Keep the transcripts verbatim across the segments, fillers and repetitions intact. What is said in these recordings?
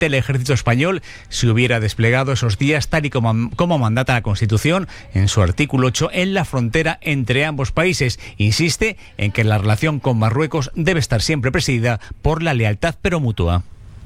del ejército español se hubiera desplegado esos días tal y como, como mandata la Constitución en su artículo ocho en la frontera entre ambos países. Insiste en que la relación con Marruecos debe estar siempre presidida por la lealtad pero mutua.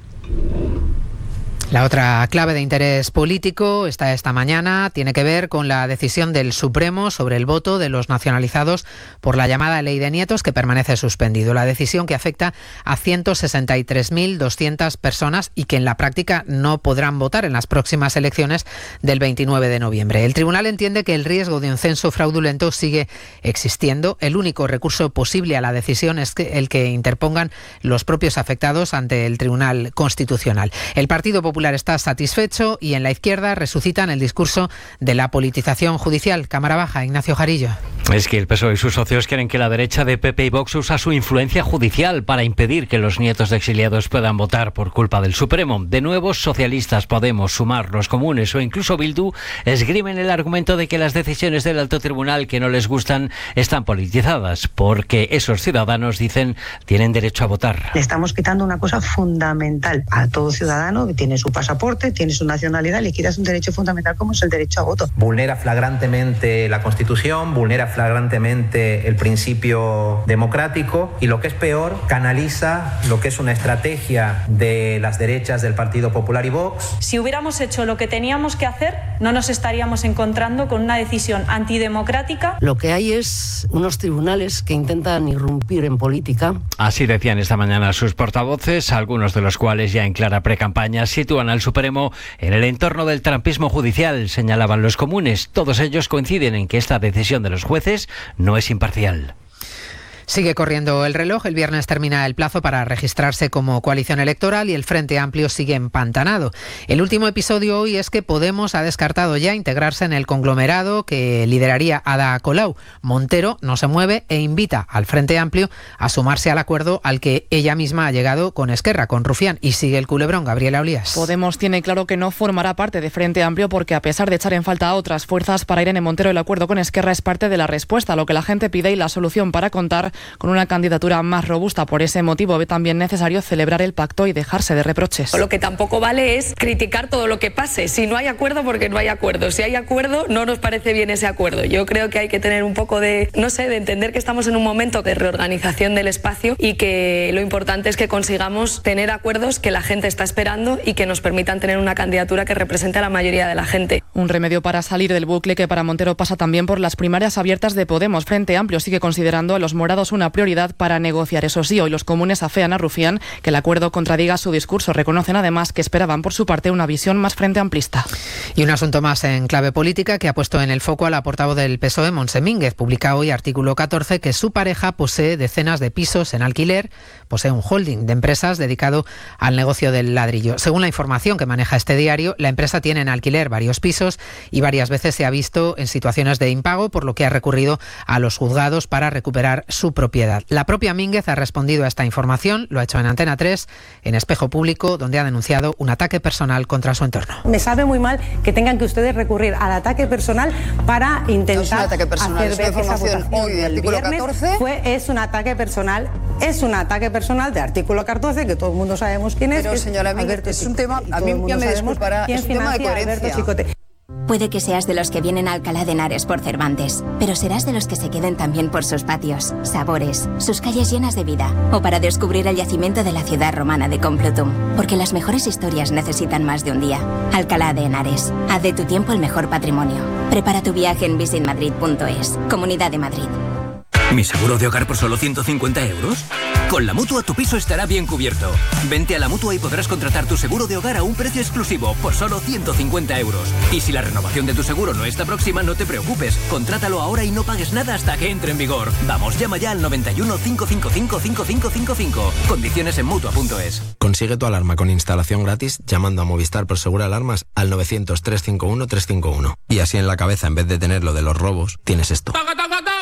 La otra clave de interés político está esta mañana, tiene que ver con la decisión del Supremo sobre el voto de los nacionalizados por la llamada Ley de Nietos, que permanece suspendido. La decisión que afecta a ciento sesenta y tres mil doscientas personas y que en la práctica no podrán votar en las próximas elecciones del veintinueve de noviembre. El tribunal entiende que el riesgo de un censo fraudulento sigue existiendo. El único recurso posible a la decisión es que el que interpongan los propios afectados ante el Tribunal Constitucional. El Partido Popular Popular está satisfecho y en la izquierda resucitan el discurso de la politización judicial. Cámara Baja, Ignacio Jarillo. Es que el P S O E y sus socios quieren que la derecha de P P y Vox usa su influencia judicial para impedir que los nietos de exiliados puedan votar por culpa del Supremo. De nuevo, socialistas, Podemos, Sumar, los comunes o incluso Bildu esgrimen el argumento de que las decisiones del alto tribunal que no les gustan están politizadas, porque esos ciudadanos, dicen, tienen derecho a votar. Le estamos quitando una cosa fundamental a todo ciudadano que tiene su pasaporte, tiene su nacionalidad, le quitas un derecho fundamental como es el derecho a voto. Vulnera flagrantemente la Constitución, vulnera flagrantemente el principio democrático y, lo que es peor, canaliza lo que es una estrategia de las derechas del Partido Popular y Vox. Si hubiéramos hecho lo que teníamos que hacer, no nos estaríamos encontrando con una decisión antidemocrática. Lo que hay es unos tribunales que intentan irrumpir en política. Así decían esta mañana sus portavoces, algunos de los cuales ya en clara precampaña sitúan al Supremo en el entorno del trampismo judicial, señalaban los comunes. Todos ellos coinciden en que esta decisión de los jueces no es imparcial. Sigue corriendo el reloj. El viernes termina el plazo para registrarse como coalición electoral y el Frente Amplio sigue empantanado. El último episodio hoy es que Podemos ha descartado ya integrarse en el conglomerado que lideraría Ada Colau. Montero no se mueve e invita al Frente Amplio a sumarse al acuerdo al que ella misma ha llegado con Esquerra, con Rufián, y sigue el culebrón. Gabriela Olías. Podemos tiene claro que no formará parte de Frente Amplio porque, a pesar de echar en falta a otras fuerzas, para Irene Montero el acuerdo con Esquerra es parte de la respuesta a lo que la gente pide y la solución para contar con una candidatura más robusta. Por ese motivo ve también necesario celebrar el pacto y dejarse de reproches. Lo que tampoco vale es criticar todo lo que pase. Si no hay acuerdo, porque no hay acuerdo. Si hay acuerdo, no nos parece bien ese acuerdo. Yo creo que hay que tener un poco de, no sé, de entender que estamos en un momento de reorganización del espacio y que lo importante es que consigamos tener acuerdos que la gente está esperando y que nos permitan tener una candidatura que represente a la mayoría de la gente. Un remedio para salir del bucle que para Montero pasa también por las primarias abiertas de Podemos. Frente Amplio sigue considerando a los morados una prioridad para negociar. Eso sí, hoy los comunes afean a Rufián que el acuerdo contradiga su discurso. Reconocen además que esperaban por su parte una visión más frente amplista. Y un asunto más en clave política que ha puesto en el foco a la portavoz del P S O E, Montse Mínguez. Publica hoy artículo catorce que su pareja posee decenas de pisos en alquiler, posee un holding de empresas dedicado al negocio del ladrillo. Según la información que maneja este diario, la empresa tiene en alquiler varios pisos y varias veces se ha visto en situaciones de impago, por lo que ha recurrido a los juzgados para recuperar su propiedad. La propia Mínguez ha respondido a esta información, lo ha hecho en Antena tres, en Espejo Público, donde ha denunciado un ataque personal contra su entorno. Me sabe muy mal que tengan que ustedes recurrir al ataque personal para intentar no es un ataque personal, hacer ver esa votación hoy de artículo catorce. Fue, es un ataque personal, es un ataque personal de artículo catorce, que todo el mundo sabemos quién es. Pero señora Mínguez, es un tema, a mí ya me disculpará, es un tema de coherencia. Puede que seas de los que vienen a Alcalá de Henares por Cervantes, pero serás de los que se queden también por sus patios, sabores, sus calles llenas de vida, o para descubrir el yacimiento de la ciudad romana de Complutum, porque las mejores historias necesitan más de un día. Alcalá de Henares, haz de tu tiempo el mejor patrimonio. Prepara tu viaje en visit madrid punto es. Comunidad de Madrid. ¿Mi seguro de hogar por solo ciento cincuenta euros? Con la Mutua tu piso estará bien cubierto. Vente a la Mutua y podrás contratar tu seguro de hogar a un precio exclusivo por solo ciento cincuenta euros. Y si la renovación de tu seguro no está próxima, no te preocupes. Contrátalo ahora y no pagues nada hasta que entre en vigor. Vamos, llama ya al noventa y uno, cinco cinco cinco, cinco cinco cinco cinco. Condiciones en Mutua punto es. Consigue tu alarma con instalación gratis llamando a Movistar Prosegur Alarmas al novecientos, trescientos cincuenta y uno, trescientos cincuenta y uno. Y así en la cabeza, en vez de tener lo de los robos, tienes esto.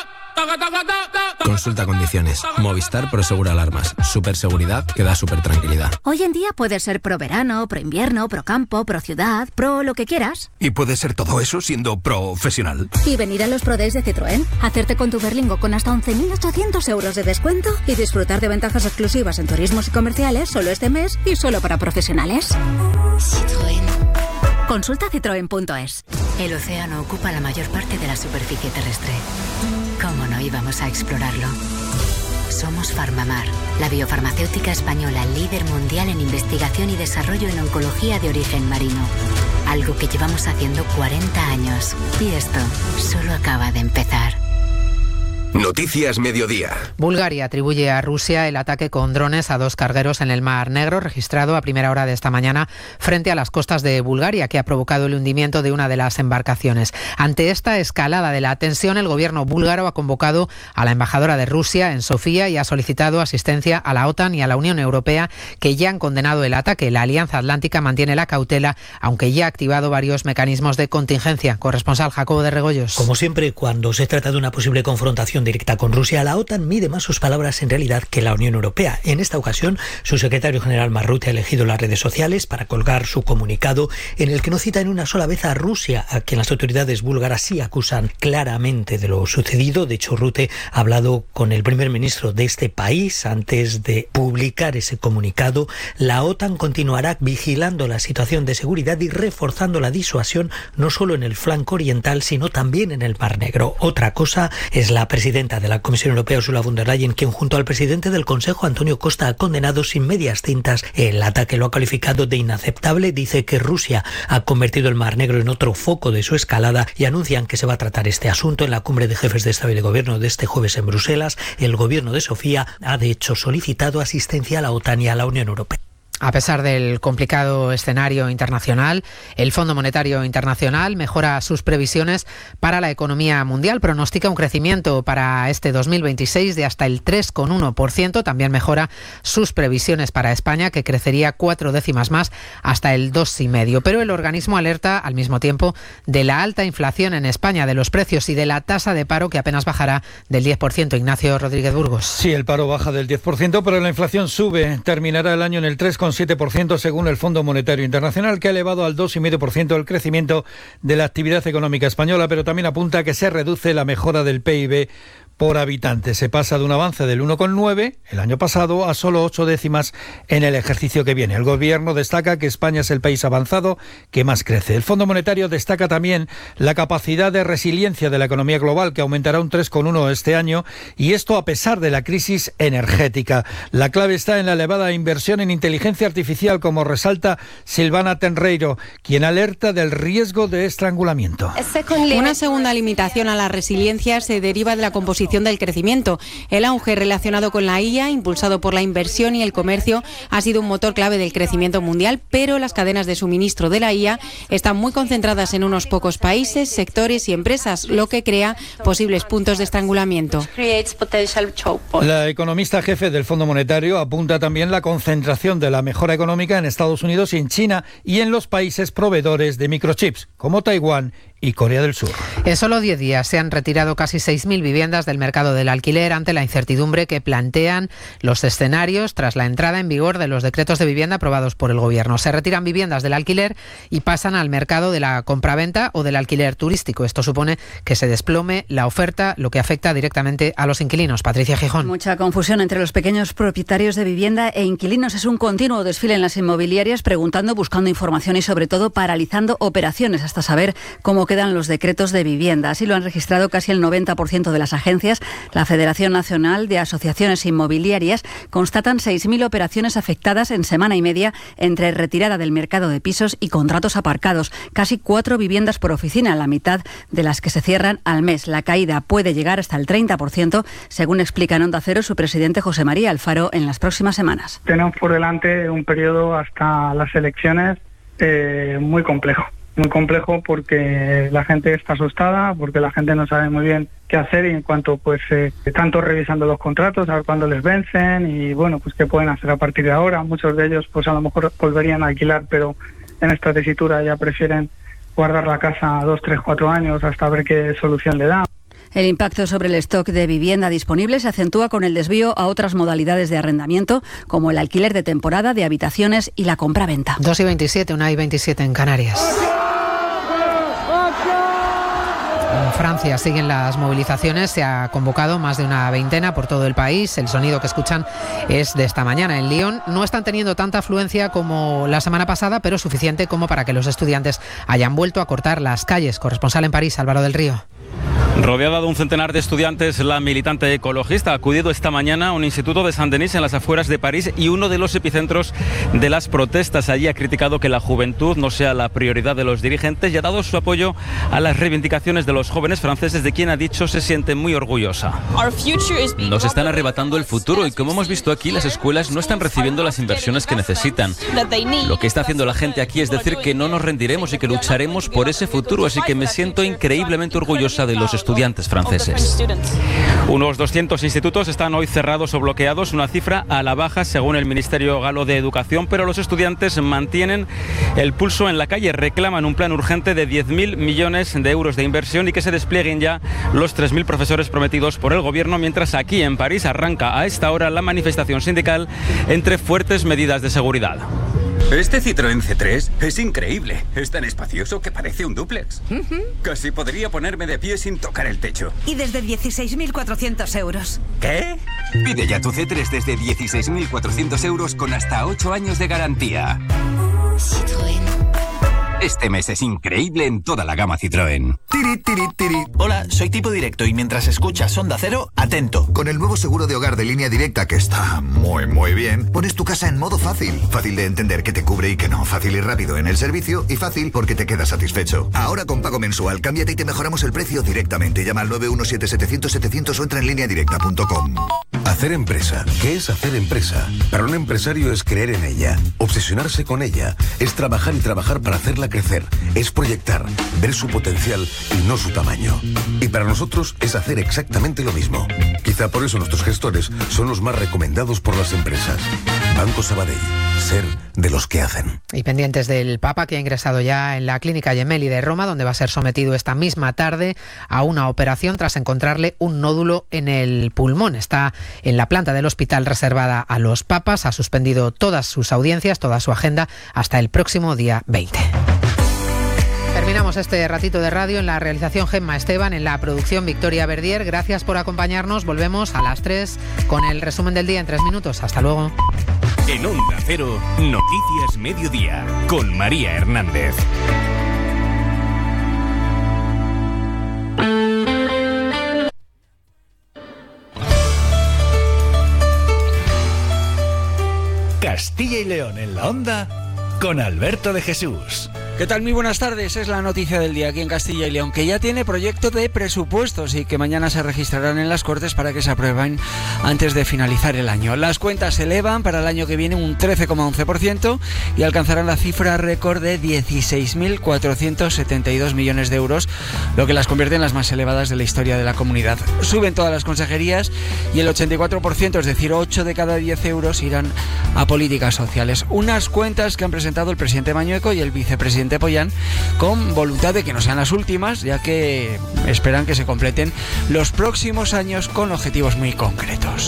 Consulta condiciones. Movistar Prosegura Alarmas. Superseguridad que da super tranquilidad. Hoy en día puede ser pro verano, pro invierno, pro campo, pro ciudad, pro lo que quieras. Y puede ser todo eso siendo profesional. Y venir a los Pro Days de Citroën, hacerte con tu Berlingo con hasta once mil ochocientos euros de descuento y disfrutar de ventajas exclusivas en turismos y comerciales solo este mes y solo para profesionales. Citroën. Consulta citroen punto es. El océano ocupa la mayor parte de la superficie terrestre. ¿Cómo no íbamos a explorarlo? Somos Farmamar, la biofarmacéutica española líder mundial en investigación y desarrollo en oncología de origen marino. Algo que llevamos haciendo cuarenta años. Y esto solo acaba de empezar. Noticias Mediodía. Bulgaria atribuye a Rusia el ataque con drones a dos cargueros en el Mar Negro, registrado a primera hora de esta mañana frente a las costas de Bulgaria, que ha provocado el hundimiento de una de las embarcaciones. Ante esta escalada de la tensión, el gobierno búlgaro ha convocado a la embajadora de Rusia en Sofía y ha solicitado asistencia a la OTAN y a la Unión Europea, que ya han condenado el ataque. La Alianza Atlántica mantiene la cautela, aunque ya ha activado varios mecanismos de contingencia. Corresponsal Jacobo de Regoyos. Como siempre, cuando se trata de una posible confrontación directa con Rusia, la OTAN mide más sus palabras en realidad que la Unión Europea. En esta ocasión, su secretario general Marrutte ha elegido las redes sociales para colgar su comunicado, en el que no cita en una sola vez a Rusia, a quien las autoridades búlgaras sí acusan claramente de lo sucedido. De hecho, Rutte ha hablado con el primer ministro de este país antes de publicar ese comunicado. La OTAN continuará vigilando la situación de seguridad y reforzando la disuasión no solo en el flanco oriental, sino también en el Mar Negro. Otra cosa es la presidenta de la Comisión Europea, Ursula von der Leyen, quien junto al presidente del Consejo, Antonio Costa, ha condenado sin medias tintas el ataque. Lo ha calificado de inaceptable. Dice que Rusia ha convertido el Mar Negro en otro foco de su escalada y anuncian que se va a tratar este asunto en la cumbre de jefes de Estado y de Gobierno de este jueves en Bruselas. El gobierno de Sofía ha de hecho solicitado asistencia a la OTAN y a la Unión Europea. A pesar del complicado escenario internacional, el Fondo Monetario Internacional mejora sus previsiones para la economía mundial. Pronostica un crecimiento para este dos mil veintiséis de hasta el tres coma uno por ciento. También mejora sus previsiones para España, que crecería cuatro décimas más hasta el dos coma cinco por ciento. Pero el organismo alerta al mismo tiempo de la alta inflación en España, de los precios y de la tasa de paro, que apenas bajará del diez por ciento. Ignacio Rodríguez Burgos. Sí, el paro baja del diez por ciento, pero la inflación sube. Terminará el año en el tres coma siete por ciento según el Fondo Monetario Internacional, que ha elevado al dos coma cinco por ciento el crecimiento de la actividad económica española, pero también apunta a que se reduce la mejora del P I B por habitante. Se pasa de un avance del uno coma nueve el año pasado a solo ocho décimas en el ejercicio que viene. El gobierno destaca que España es el país avanzado que más crece. El Fondo Monetario destaca también la capacidad de resiliencia de la economía global, que aumentará un tres coma uno este año, y esto a pesar de la crisis energética. La clave está en la elevada inversión en inteligencia artificial, como resalta Silvana Tenreiro, quien alerta del riesgo de estrangulamiento. Una segunda limitación a la resiliencia se deriva de la composición del crecimiento. El auge relacionado con la I A, impulsado por la inversión y el comercio, ha sido un motor clave del crecimiento mundial, pero las cadenas de suministro de la I A están muy concentradas en unos pocos países, sectores y empresas, lo que crea posibles puntos de estrangulamiento. La economista jefe del Fondo Monetario apunta también la concentración de la mejora económica en Estados Unidos y en China y en los países proveedores de microchips, como Taiwán y Corea del Sur. En solo diez días se han retirado casi seis mil viviendas del mercado del alquiler ante la incertidumbre que plantean los escenarios tras la entrada en vigor de los decretos de vivienda aprobados por el Gobierno. Se retiran viviendas del alquiler y pasan al mercado de la compraventa o del alquiler turístico. Esto supone que se desplome la oferta, lo que afecta directamente a los inquilinos. Patricia Gijón. Mucha confusión entre los pequeños propietarios de vivienda e inquilinos. Es un continuo desfile en las inmobiliarias, preguntando, buscando información y sobre todo paralizando operaciones hasta saber cómo quedan los decretos de vivienda. Así lo han registrado casi el noventa por ciento de las agencias. La Federación Nacional de Asociaciones Inmobiliarias constatan seis mil operaciones afectadas en semana y media entre retirada del mercado de pisos y contratos aparcados. Casi cuatro viviendas por oficina, la mitad de las que se cierran al mes. La caída puede llegar hasta el treinta por ciento, según explica en Onda Cero su presidente José María Alfaro, en las próximas semanas. Tenemos por delante un periodo hasta las elecciones eh, muy complejo. Muy complejo porque la gente está asustada, porque la gente no sabe muy bien qué hacer y en cuanto pues eh, tanto revisando los contratos, a ver cuándo les vencen y bueno, pues qué pueden hacer a partir de ahora. Muchos de ellos pues a lo mejor volverían a alquilar, pero en esta tesitura ya prefieren guardar la casa dos, tres, cuatro años hasta ver qué solución le da. El impacto sobre el stock de vivienda disponible se acentúa con el desvío a otras modalidades de arrendamiento, como el alquiler de temporada de habitaciones y la compra-venta. dos y veintisiete, una y veintisiete en Canarias. En Francia siguen las movilizaciones, se ha convocado más de una veintena por todo el país. El sonido que escuchan es de esta mañana. En Lyon no están teniendo tanta afluencia como la semana pasada, pero suficiente como para que los estudiantes hayan vuelto a cortar las calles. Corresponsal en París, Álvaro del Río. Rodeada de un centenar de estudiantes, la militante ecologista ha acudido esta mañana a un instituto de Saint-Denis en las afueras de París y uno de los epicentros de las protestas. Allí ha criticado que la juventud no sea la prioridad de los dirigentes y ha dado su apoyo a las reivindicaciones de los jóvenes franceses, de quien ha dicho se siente muy orgullosa. Nos están arrebatando el futuro y, como hemos visto aquí, las escuelas no están recibiendo las inversiones que necesitan. Lo que está haciendo la gente aquí es decir que no nos rendiremos y que lucharemos por ese futuro, así que me siento increíblemente orgullosa de los estudiantes. estudiantes franceses. Unos doscientos institutos están hoy cerrados o bloqueados, una cifra a la baja según el Ministerio Galo de Educación, pero los estudiantes mantienen el pulso en la calle, reclaman un plan urgente de diez mil millones de euros de inversión y que se desplieguen ya los tres mil profesores prometidos por el gobierno, mientras aquí en París arranca a esta hora la manifestación sindical entre fuertes medidas de seguridad. Este Citroën C tres es increíble. Es tan espacioso que parece un dúplex. Uh-huh. Casi podría ponerme de pie sin tocar el techo. Y desde dieciséis mil cuatrocientos euros. ¿Qué? Pide ya tu C tres desde dieciséis mil cuatrocientos euros con hasta ocho años de garantía. Citroën. Este mes es increíble en toda la gama Citroën. Tiri, tiri, tiri. Hola, soy Tipo Directo y mientras escuchas Onda Cero, atento. Con el nuevo seguro de hogar de Línea Directa, que está muy, muy bien, pones tu casa en modo fácil. Fácil de entender que te cubre y que no. Fácil y rápido en el servicio y fácil porque te quedas satisfecho. Ahora con pago mensual, cámbiate y te mejoramos el precio directamente. Llama al nueve uno siete setecientos setecientos o entra en línea directa punto com. Hacer empresa. ¿Qué es hacer empresa? Para un empresario es creer en ella, obsesionarse con ella, es trabajar y trabajar para hacerla crecer, es proyectar, ver su potencial y no su tamaño. Y para nosotros es hacer exactamente lo mismo. Quizá por eso nuestros gestores son los más recomendados por las empresas. Banco Sabadell, ser de los que hacen. Y pendientes del Papa, que ha ingresado ya en la clínica Gemelli de Roma, donde va a ser sometido esta misma tarde a una operación tras encontrarle un nódulo en el pulmón. Está en la planta del hospital reservada a los papas, ha suspendido todas sus audiencias, toda su agenda, hasta el próximo día veinte. Terminamos este ratito de radio. En la realización Gemma Esteban, en la producción Victoria Verdier. Gracias por acompañarnos. Volvemos a las tres con el resumen del día en tres minutos. Hasta luego. En Onda Cero, Noticias Mediodía, con María Hernández. Castilla y León en la Onda, con Alberto de Jesús. ¿Qué tal? Muy buenas tardes. Es la noticia del día aquí en Castilla y León, que ya tiene proyecto de presupuestos y que mañana se registrarán en las Cortes para que se aprueben antes de finalizar el año. Las cuentas se elevan para el año que viene un trece coma once por ciento y alcanzarán la cifra récord de dieciséis mil cuatrocientos setenta y dos millones de euros, lo que las convierte en las más elevadas de la historia de la comunidad. Suben todas las consejerías y el ochenta y cuatro por ciento, es decir, ocho de cada diez euros, irán a políticas sociales. Unas cuentas que han presentado el presidente Mañueco y el vicepresidente Pollán, con voluntad de que no sean las últimas, ya que esperan que se completen los próximos años con objetivos muy concretos.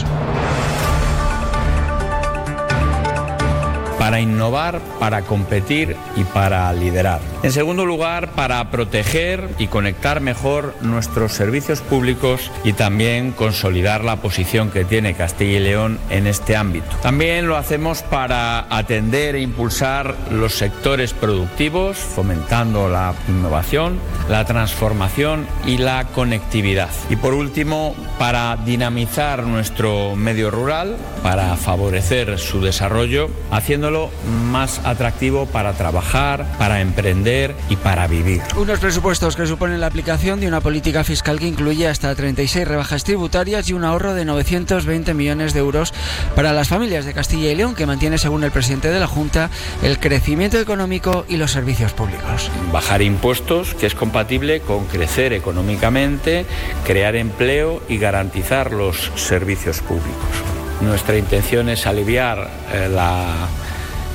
Para innovar, para competir y para liderar. En segundo lugar, para proteger y conectar mejor nuestros servicios públicos y también consolidar la posición que tiene Castilla y León en este ámbito. También lo hacemos para atender e impulsar los sectores productivos, fomentando la innovación, la transformación y la conectividad. Y por último, para dinamizar nuestro medio rural, para favorecer su desarrollo, haciéndolo más atractivo para trabajar, para emprender y para vivir. Unos presupuestos que suponen la aplicación de una política fiscal que incluye hasta treinta y seis rebajas tributarias y un ahorro de novecientos veinte millones de euros para las familias de Castilla y León, que mantiene, según el presidente de la Junta, el crecimiento económico y los servicios públicos. Bajar impuestos, que es compatible con crecer económicamente, crear empleo y garantizar los servicios públicos. Nuestra intención es aliviar eh, la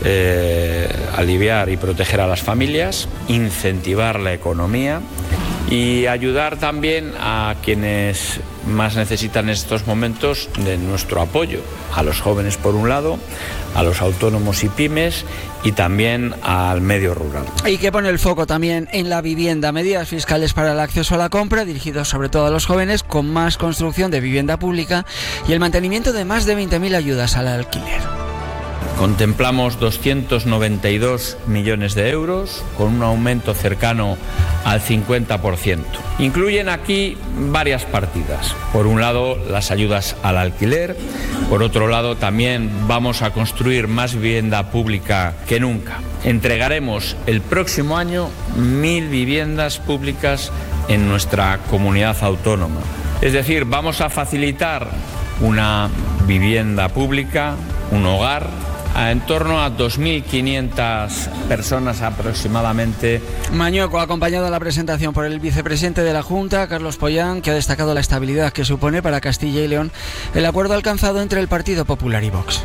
Eh, aliviar y proteger a las familias, incentivar la economía y ayudar también a quienes más necesitan en estos momentos de nuestro apoyo, a los jóvenes por un lado, a los autónomos y pymes y también al medio rural. Y que pone el foco también en la vivienda, medidas fiscales para el acceso a la compra, dirigidos sobre todo a los jóvenes, con más construcción de vivienda pública y el mantenimiento de más de veinte mil ayudas al alquiler. Contemplamos doscientos noventa y dos millones de euros, con un aumento cercano al cincuenta por ciento. Incluyen aquí varias partidas. Por un lado, las ayudas al alquiler. Por otro lado, también vamos a construir más vivienda pública que nunca. Entregaremos el próximo año mil viviendas públicas en nuestra comunidad autónoma. Es decir, vamos a facilitar una vivienda pública, un hogar, a en torno a dos mil quinientas personas aproximadamente. Mañueco ha acompañado a la presentación por el vicepresidente de la Junta, Carlos Pollán, que ha destacado la estabilidad que supone para Castilla y León el acuerdo alcanzado entre el Partido Popular y Vox.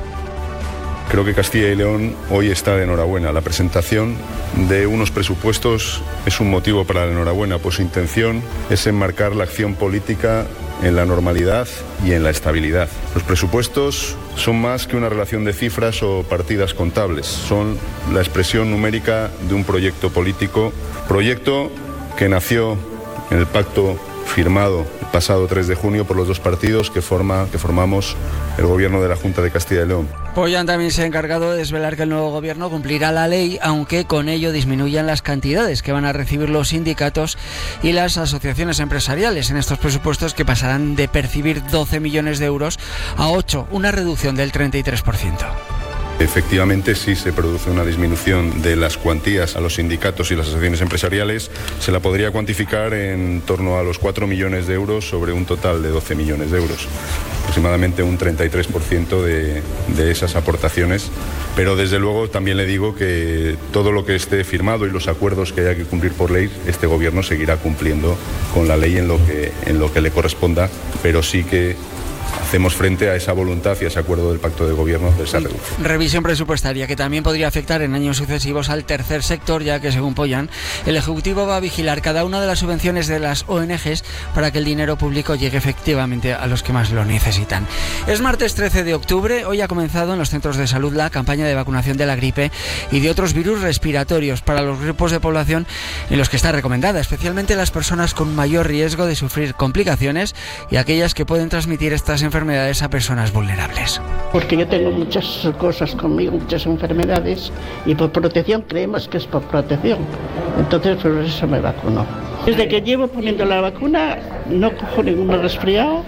Creo que Castilla y León hoy está de enhorabuena. La presentación de unos presupuestos es un motivo para la enhorabuena, pues su intención es enmarcar la acción política en la normalidad y en la estabilidad. Los presupuestos son más que una relación de cifras o partidas contables, son la expresión numérica de un proyecto político, proyecto que nació en el pacto firmado el pasado tres de junio por los dos partidos que, forma, que formamos el gobierno de la Junta de Castilla y León. Pollán también se ha encargado de desvelar que el nuevo gobierno cumplirá la ley, aunque con ello disminuyan las cantidades que van a recibir los sindicatos y las asociaciones empresariales en estos presupuestos, que pasarán de percibir doce millones de euros a ocho, una reducción del treinta y tres por ciento. Efectivamente, sí se produce una disminución de las cuantías a los sindicatos y las asociaciones empresariales. Se la podría cuantificar en torno a los cuatro millones de euros sobre un total de doce millones de euros. Aproximadamente un treinta y tres por ciento de, de esas aportaciones. Pero desde luego también le digo que todo lo que esté firmado y los acuerdos que haya que cumplir por ley, este gobierno seguirá cumpliendo con la ley en lo que, en lo que le corresponda, pero sí que hacemos frente a esa voluntad y a ese acuerdo del pacto de gobierno de esa reducción. Revisión presupuestaria que también podría afectar en años sucesivos al tercer sector, ya que según Pollán, el Ejecutivo va a vigilar cada una de las subvenciones de las O N Ges para que el dinero público llegue efectivamente a los que más lo necesitan. Es martes trece de octubre, hoy ha comenzado en los centros de salud la campaña de vacunación de la gripe y de otros virus respiratorios para los grupos de población en los que está recomendada, especialmente las personas con mayor riesgo de sufrir complicaciones y aquellas que pueden transmitir estas enfermedades a personas vulnerables. Porque yo tengo muchas cosas conmigo, muchas enfermedades, y por protección creemos que es por protección. Entonces por eso me vacuno. Desde que llevo poniendo la vacuna no cojo ningún resfriado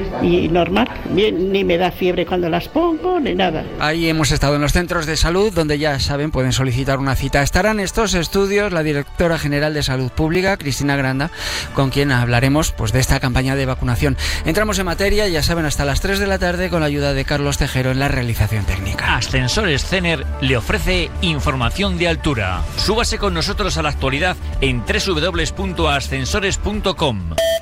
y normal, bien, ni me da fiebre cuando las pongo ni nada. Ahí hemos estado en los centros de salud, donde ya saben pueden solicitar una cita. Estarán estos estudios la directora general de Salud Pública, Cristina Granda, con quien hablaremos pues de esta campaña de vacunación. Entramos en materia, ya saben, hasta las tres de la tarde con la ayuda de Carlos Tejero en la realización técnica. Ascensores Cener le ofrece información de altura. Súbase con nosotros a la actualidad en doble u doble u doble u punto ascensores punto com.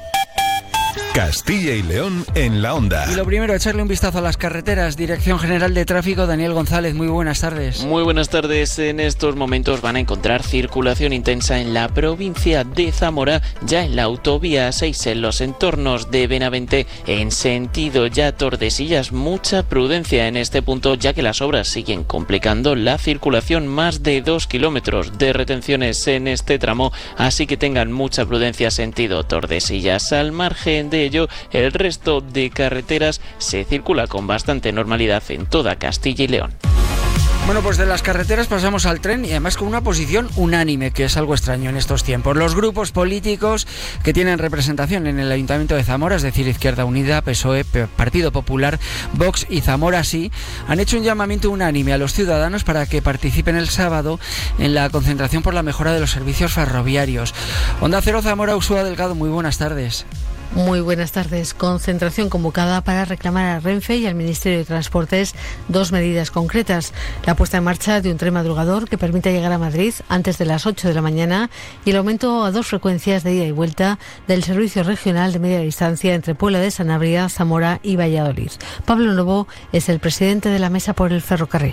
Castilla y León en la onda. Y lo primero, echarle un vistazo a las carreteras. Dirección General de Tráfico, Daniel González, muy buenas tardes. Muy buenas tardes. En estos momentos van a encontrar circulación intensa en la provincia de Zamora, ya en la autovía seis en los entornos de Benavente, en sentido ya Tordesillas. Mucha prudencia en este punto, ya que las obras siguen complicando la circulación, más de dos kilómetros de retenciones en este tramo, así que tengan mucha prudencia sentido Tordesillas. Al margen de ello, el resto de carreteras se circula con bastante normalidad en toda Castilla y León. Bueno, pues de las carreteras pasamos al tren y además con una posición unánime, que es algo extraño en estos tiempos. Los grupos políticos que tienen representación en el Ayuntamiento de Zamora, es decir, Izquierda Unida, P S O E, Partido Popular, Vox y Zamora Sí, han hecho un llamamiento unánime a los ciudadanos para que participen el sábado en la concentración por la mejora de los servicios ferroviarios. Onda Cero Zamora, Ursúa Delgado, muy buenas tardes. Muy buenas tardes. Concentración convocada para reclamar a Renfe y al Ministerio de Transportes dos medidas concretas. La puesta en marcha de un tren madrugador que permita llegar a Madrid antes de las ocho de la mañana y el aumento a dos frecuencias de ida y vuelta del servicio regional de media distancia entre Puebla de Sanabria, Zamora y Valladolid. Pablo Novo es el presidente de la Mesa por el Ferrocarril.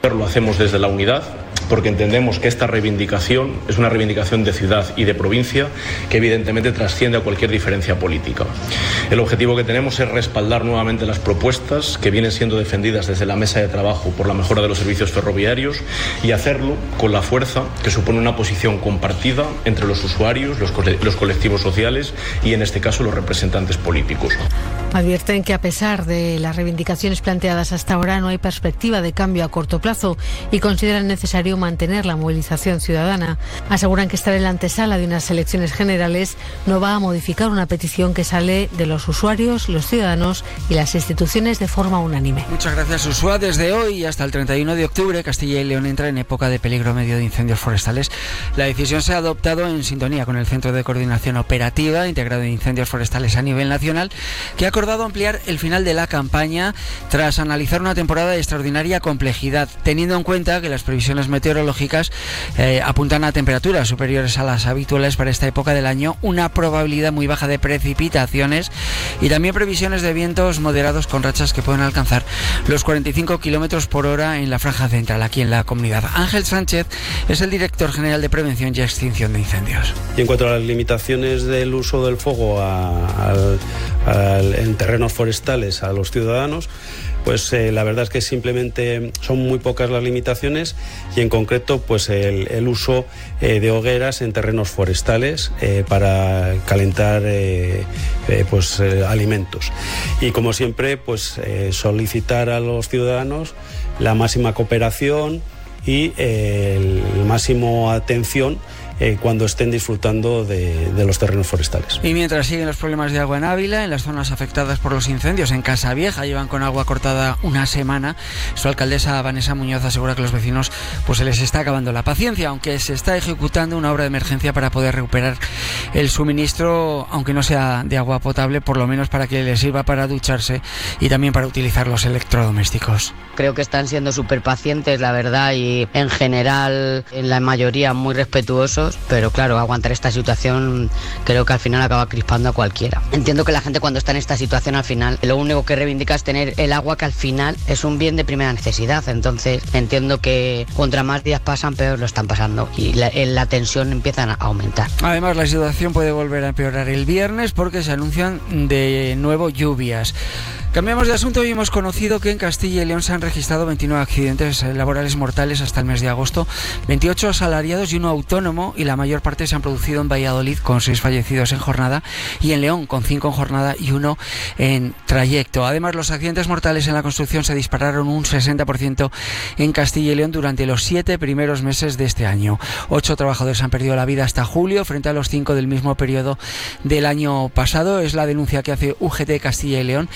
Lo hacemos desde la unidad, porque entendemos que esta reivindicación es una reivindicación de ciudad y de provincia que evidentemente trasciende a cualquier diferencia política. El objetivo que tenemos es respaldar nuevamente las propuestas que vienen siendo defendidas desde la mesa de trabajo por la mejora de los servicios ferroviarios y hacerlo con la fuerza que supone una posición compartida entre los usuarios, los, cole- los colectivos sociales y en este caso los representantes políticos. Advierten que a pesar de las reivindicaciones planteadas hasta ahora no hay perspectiva de cambio a corto plazo y consideran necesario mantener la movilización ciudadana. Aseguran que estar en la antesala de unas elecciones generales no va a modificar una petición que sale de los usuarios, los ciudadanos y las instituciones de forma unánime. Muchas gracias, Usua. Desde hoy hasta el treinta y uno de octubre, Castilla y León entra en época de peligro medio de incendios forestales. La decisión se ha adoptado en sintonía con el Centro de Coordinación Operativa Integrado de Incendios Forestales a nivel nacional, que ha acordado ampliar el final de la campaña tras analizar una temporada de extraordinaria complejidad, teniendo en cuenta que las previsiones meteorológicas eh, apuntan a temperaturas superiores a las habituales para esta época del año, una probabilidad muy baja de precipitaciones y también previsiones de vientos moderados con rachas que pueden alcanzar los cuarenta y cinco kilómetros por hora en la franja central aquí en la comunidad. Ángel Sánchez es el director general de Prevención y Extinción de Incendios. Y en cuanto a las limitaciones del uso del fuego a, al, al, en terrenos forestales a los ciudadanos, pues eh, la verdad es que simplemente son muy pocas las limitaciones y en concreto pues el, el uso eh, de hogueras en terrenos forestales eh, para calentar eh, eh, pues eh, alimentos. Y como siempre pues eh, solicitar a los ciudadanos la máxima cooperación y eh, el máximo atención Eh, cuando estén disfrutando de, de los terrenos forestales. Y mientras siguen los problemas de agua en Ávila, en las zonas afectadas por los incendios en Casavieja, llevan con agua cortada una semana. Su alcaldesa Vanessa Muñoz asegura que a los vecinos pues se les está acabando la paciencia, aunque se está ejecutando una obra de emergencia para poder recuperar el suministro, aunque no sea de agua potable, por lo menos para que les sirva para ducharse y también para utilizar los electrodomésticos. Creo que están siendo súper pacientes, la verdad, y en general, en la mayoría, muy respetuosos. Pero claro, aguantar esta situación creo que al final acaba crispando a cualquiera. Entiendo que la gente cuando está en esta situación al final lo único que reivindica es tener el agua, que al final es un bien de primera necesidad. Entonces entiendo que contra más días pasan peor lo están pasando y la, la tensión empieza a aumentar. Además la situación puede volver a empeorar el viernes porque se anuncian de nuevo lluvias. Cambiamos de asunto y hemos conocido que en Castilla y León se han registrado veintinueve accidentes laborales mortales hasta el mes de agosto, veintiocho asalariados y uno autónomo, y la mayor parte se han producido en Valladolid con seis fallecidos en jornada y en León con cinco en jornada y uno en trayecto. Además, los accidentes mortales en la construcción se dispararon un sesenta por ciento en Castilla y León durante los siete primeros meses de este año. Ocho trabajadores han perdido la vida hasta julio frente a los cinco del mismo periodo del año pasado. Es la denuncia que hace U G T Castilla y León.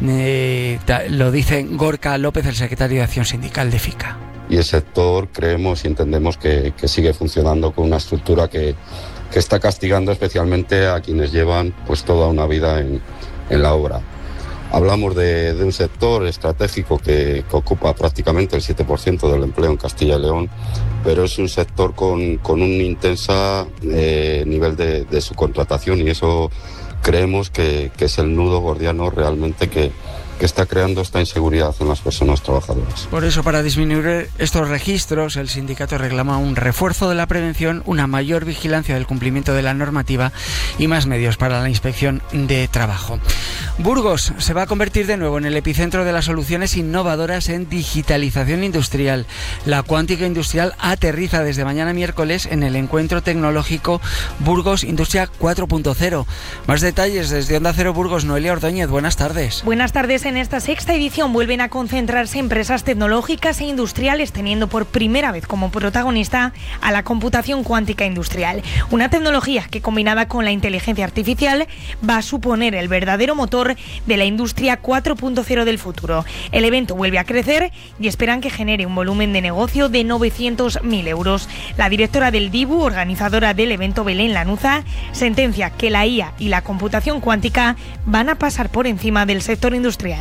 Eh, lo dice Gorka López, el secretario de Acción Sindical de FICA. Y el sector creemos y entendemos que, que sigue funcionando con una estructura que, que está castigando especialmente a quienes llevan pues toda una vida en, en la obra. Hablamos de, de un sector estratégico que, que ocupa prácticamente el siete por ciento del empleo en Castilla y León, pero es un sector con, con un intenso eh, nivel de, de subcontratación, y eso creemos que, que es el nudo gordiano realmente que, que está creando esta inseguridad en las personas trabajadoras. Por eso, para disminuir estos registros, el sindicato reclama un refuerzo de la prevención, una mayor vigilancia del cumplimiento de la normativa y más medios para la inspección de trabajo. Burgos se va a convertir de nuevo en el epicentro de las soluciones innovadoras en digitalización industrial. La Cuántica Industrial aterriza desde mañana miércoles en el encuentro tecnológico Burgos Industria cuatro punto cero. Más detalles desde Onda Cero Burgos, Noelia Ordóñez. Buenas tardes. Buenas tardes. En esta sexta edición vuelven a concentrarse empresas tecnológicas e industriales, teniendo por primera vez como protagonista a la computación cuántica industrial. Una tecnología que, combinada con la inteligencia artificial, va a suponer el verdadero motor de la industria cuatro punto cero del futuro. El evento vuelve a crecer y esperan que genere un volumen de negocio de novecientos mil euros. La directora del D I B U, organizadora del evento, Belén Lanuza, sentencia que la I A y la computación cuántica van a pasar por encima del sector industrial.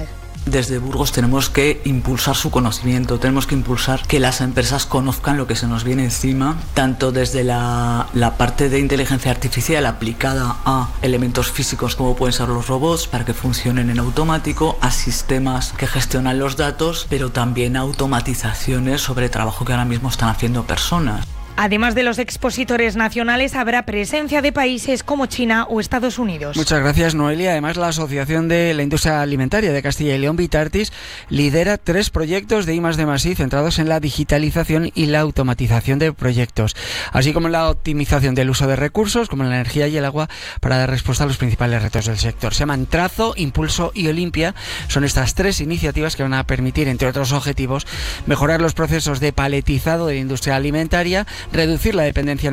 desde Burgos tenemos que impulsar su conocimiento, tenemos que impulsar que las empresas conozcan lo que se nos viene encima, tanto desde la, la parte de inteligencia artificial aplicada a elementos físicos como pueden ser los robots para que funcionen en automático, a sistemas que gestionan los datos, pero también a automatizaciones sobre trabajo que ahora mismo están haciendo personas. Además de los expositores nacionales, habrá presencia de países como China o Estados Unidos. Muchas gracias, Noelia. Además, la Asociación de la Industria Alimentaria de Castilla y León, Vitartis, lidera tres proyectos de I más D más I centrados en la digitalización y la automatización de proyectos, así como en la optimización del uso de recursos, como la energía y el agua, para dar respuesta a los principales retos del sector. Se llaman Trazo, Impulso y Olimpia. Son estas tres iniciativas que van a permitir, entre otros objetivos, mejorar los procesos de paletizado de la industria alimentaria, reducir la dependencia